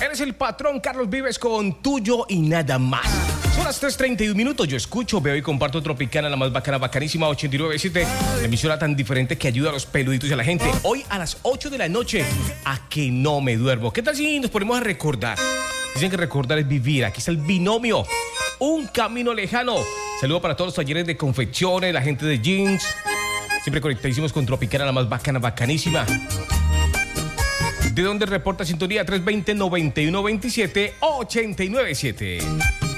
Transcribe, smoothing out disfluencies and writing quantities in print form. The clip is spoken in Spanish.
Eres el patrón Carlos Vives con Tuyo y Nada Más. Son las 3:31. Yo escucho, veo y comparto Tropicana, la más bacana, bacanísima, 89.7. La emisora tan diferente que ayuda a los peluditos y a la gente. Hoy a las 8 de la noche, a que no me duermo. ¿Qué tal si nos ponemos a recordar? Dicen que recordar es vivir. Aquí está el binomio. Un camino lejano. Saludo para todos los talleres de confecciones, la gente de jeans. Siempre conectadísimos con Tropicana, la más bacana, bacanísima. ¿De dónde reporta sintonía? 320-9127-897.